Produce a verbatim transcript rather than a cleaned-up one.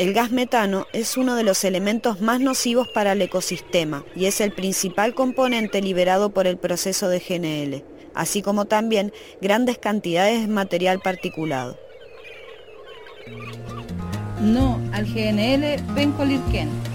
El gas metano es uno de los elementos más nocivos para el ecosistema y es el principal componente liberado por el proceso de G N L, así como también grandes cantidades de material particulado. No al G N L Pencolirquén.